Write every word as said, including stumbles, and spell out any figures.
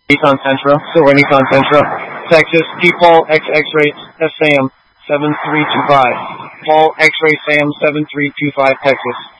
Nissan Sentra, Silver Nissan Sentra, Texas, P. Paul X X-Ray Sam seven three two five, Paul X-Ray Sam seven three two five, Texas.